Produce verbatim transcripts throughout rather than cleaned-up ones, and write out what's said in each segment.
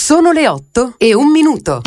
Sono le otto e un minuto.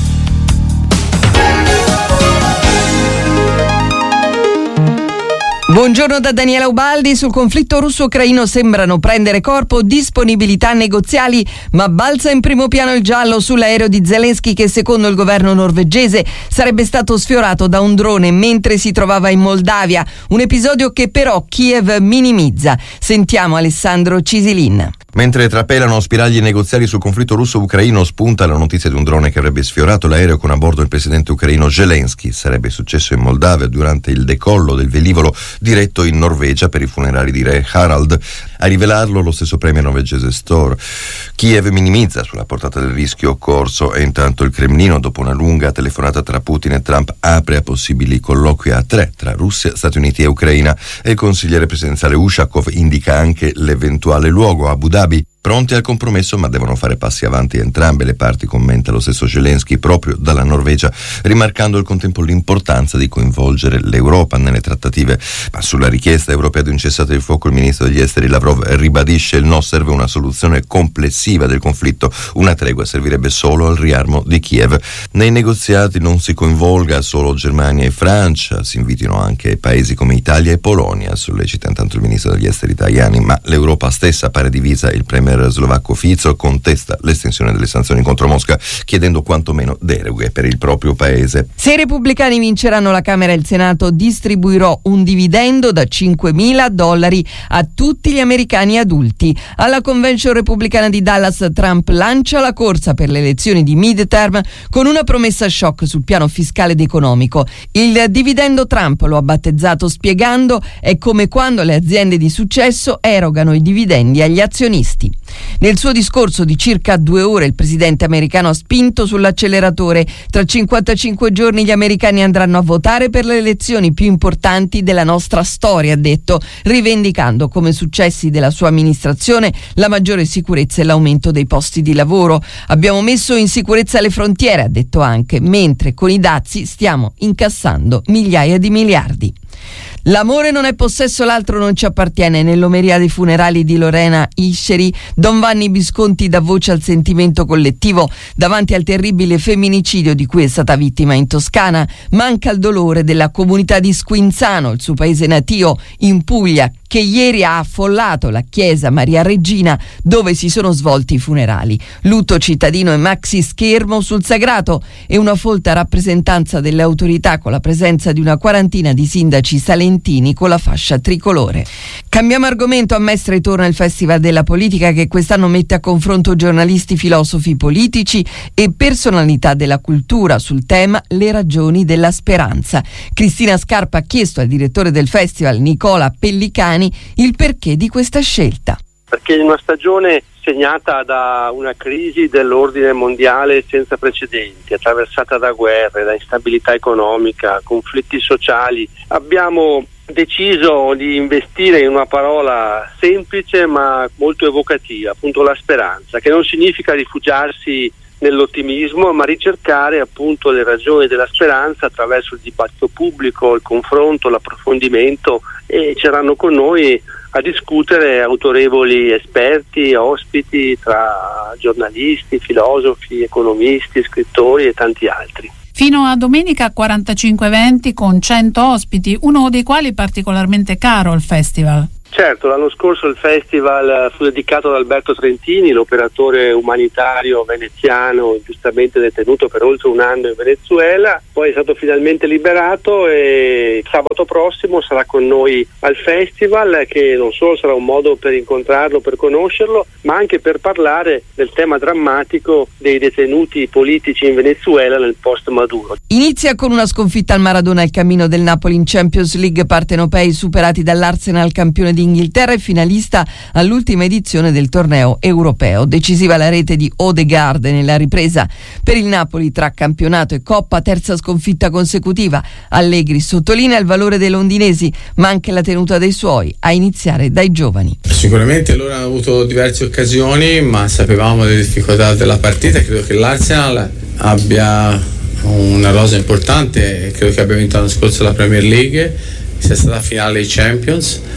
Buongiorno da Daniela Ubaldi. Sul conflitto russo-ucraino sembrano prendere corpo disponibilità negoziali, ma balza in primo piano il giallo sull'aereo di Zelensky che secondo il governo norvegese sarebbe stato sfiorato da un drone mentre si trovava in Moldavia, un episodio che però Kiev minimizza. Sentiamo Alessandro Cisilin. Mentre trapelano spiragli negoziali sul conflitto russo-ucraino, spunta la notizia di un drone che avrebbe sfiorato l'aereo con a bordo il presidente ucraino Zelensky. Sarebbe successo in Moldavia durante il decollo del velivolo diretto in Norvegia per i funerali di re Harald. A rivelarlo lo stesso premier norvegese Støre. Kiev minimizza sulla portata del rischio occorso e intanto il Cremlino, dopo una lunga telefonata tra Putin e Trump, apre a possibili colloqui a tre tra Russia, Stati Uniti e Ucraina, e il consigliere presidenziale Ushakov indica anche l'eventuale luogo, Abu Dhabi. Pronti al compromesso, ma devono fare passi avanti entrambe le parti, commenta lo stesso Zelensky proprio dalla Norvegia, rimarcando al contempo l'importanza di coinvolgere l'Europa nelle trattative. Ma sulla richiesta europea di un cessate il fuoco, il ministro degli esteri Lavrov ribadisce il no, serve una soluzione complessiva del conflitto, una tregua servirebbe solo al riarmo di Kiev. Nei negoziati non si coinvolga solo Germania e Francia, si invitino anche paesi come Italia e Polonia, sollecita intanto il ministro degli esteri Tajani, ma l'Europa stessa pare divisa. Il premier slovacco Fico contesta l'estensione delle sanzioni contro Mosca, chiedendo quantomeno deroghe per il proprio paese. Se i repubblicani vinceranno la Camera e il Senato, distribuirò un dividendo da cinquemila dollari a tutti gli americani adulti. Alla convention repubblicana di Dallas, Trump lancia la corsa per le elezioni di midterm con una promessa shock sul piano fiscale ed economico. Il dividendo Trump lo ha battezzato spiegando è come quando le aziende di successo erogano i dividendi agli azionisti. Nel suo discorso di circa due ore il presidente americano ha spinto sull'acceleratore. Tra cinquantacinque giorni gli americani andranno a votare per le elezioni più importanti della nostra storia, ha detto, rivendicando come successi della sua amministrazione la maggiore sicurezza e l'aumento dei posti di lavoro. Abbiamo messo in sicurezza le frontiere, ha detto anche, mentre con i dazi stiamo incassando migliaia di miliardi. L'amore non è possesso, l'altro non ci appartiene. Nell'omeria dei funerali di Lorena Isceri, Don Vanni Visconti dà voce al sentimento collettivo davanti al terribile femminicidio di cui è stata vittima in Toscana. Manca il dolore della comunità di Squinzano, il suo paese natio, in Puglia, che ieri ha affollato la chiesa Maria Regina dove si sono svolti i funerali. Lutto cittadino e maxi schermo sul sagrato e una folta rappresentanza delle autorità con la presenza di una quarantina di sindaci salentini con la fascia tricolore. Cambiamo argomento. A Mestre torna il Festival della Politica che quest'anno mette a confronto giornalisti, filosofi, politici e personalità della cultura sul tema Le ragioni della speranza. Cristina Scarpa ha chiesto al direttore del festival, Nicola Pellicani, il perché di questa scelta. Perché in una stagione segnata da una crisi dell'ordine mondiale senza precedenti, attraversata da guerre, da instabilità economica, conflitti sociali, abbiamo deciso di investire in una parola semplice ma molto evocativa, appunto la speranza, che non significa rifugiarsi nell'ottimismo, ma ricercare appunto le ragioni della speranza attraverso il dibattito pubblico, il confronto, l'approfondimento, e c'erano con noi a discutere autorevoli esperti, ospiti tra giornalisti, filosofi, economisti, scrittori e tanti altri. Fino a domenica quarantacinque eventi con cento ospiti, uno dei quali particolarmente caro al festival. Certo, l'anno scorso il festival fu dedicato ad Alberto Trentini, l'operatore umanitario veneziano giustamente detenuto per oltre un anno in Venezuela, poi è stato finalmente liberato e sabato prossimo sarà con noi al festival, che non solo sarà un modo per incontrarlo, per conoscerlo, ma anche per parlare del tema drammatico dei detenuti politici in Venezuela nel post Maduro. Inizia con una sconfitta al Maradona il cammino del Napoli in Champions League, partenopei superati dall'Arsenal, campione di Inghilterra e finalista all'ultima edizione del torneo europeo. Decisiva la rete di Odegaard nella ripresa per il Napoli tra campionato e Coppa, terza sconfitta consecutiva. Allegri sottolinea il valore dei londinesi, ma anche la tenuta dei suoi, a iniziare dai giovani. Sicuramente loro hanno avuto diverse occasioni, ma sapevamo le difficoltà della partita. Credo che l'Arsenal abbia una rosa importante, credo che abbia vinto l'anno scorso la Premier League, sia stata finale dei Champions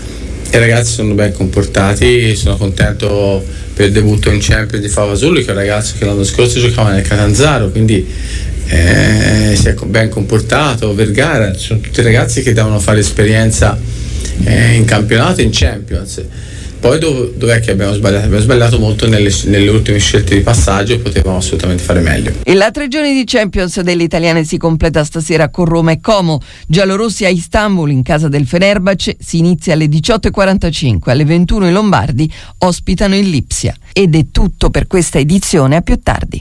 i ragazzi sono ben comportati, sono contento per il debutto in Champions di Favasulli, che è un ragazzo che l'anno scorso giocava nel Catanzaro, quindi eh, si è ben comportato. Vergara, sono tutti ragazzi che devono fare esperienza eh, in campionato e in Champions. Poi dov- dov'è che abbiamo sbagliato? Abbiamo sbagliato molto nelle, nelle ultime scelte di passaggio e potevamo assolutamente fare meglio. E la tre giorni di Champions delle italiane si completa stasera con Roma e Como. Giallorossi a Istanbul in casa del Fenerbahce, si inizia alle diciotto e quarantacinque, alle ventuno i lombardi ospitano il Lipsia. Ed è tutto per questa edizione, a più tardi.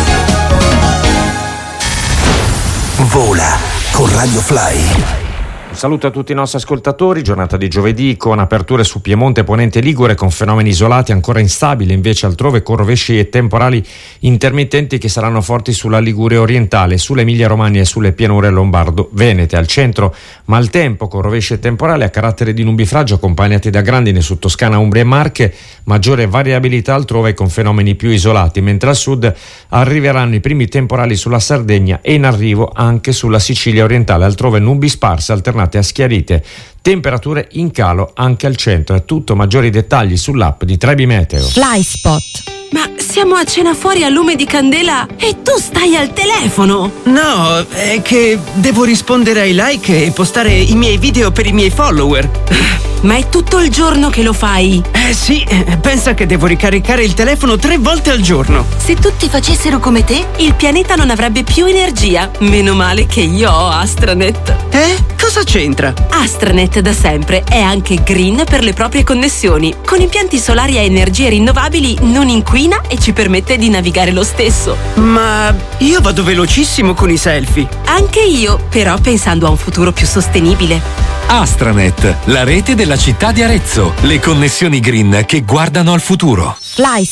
Vola con Radio Fly. Un saluto a tutti i nostri ascoltatori, giornata di giovedì con aperture su Piemonte, Ponente e Ligure con fenomeni isolati ancora instabili invece altrove con rovesci e temporali intermittenti che saranno forti sulla Liguria orientale, sull'Emilia Romagna e sulle pianure lombardo-venete. Al centro maltempo con rovesci e temporali a carattere di nubifragio accompagnati da grandine su Toscana, Umbria e Marche, maggiore variabilità altrove con fenomeni più isolati, mentre al sud arriveranno i primi temporali sulla Sardegna e in arrivo anche sulla Sicilia orientale, altrove nubi sparse alternate a schiarite, temperature in calo anche al centro. È tutto, maggiori dettagli sull'app di Trebi Meteo. Flyspot. Ma siamo a cena fuori a lume di candela e tu stai al telefono? No, è che devo rispondere ai like e postare i miei video per i miei follower. Ma è tutto il giorno che lo fai? Eh sì, pensa che devo ricaricare il telefono tre volte al giorno. Se tutti facessero come te, il pianeta non avrebbe più energia. Meno male che io ho Astranet. Eh? Cosa c'entra? Astranet da sempre è anche green per le proprie connessioni. Con impianti solari a energie rinnovabili non inquina e ci permette di navigare lo stesso. Ma io vado velocissimo con i selfie. Anche io, però pensando a un futuro più sostenibile. Astranet, la rete della città di Arezzo. Le connessioni green che guardano al futuro. Fly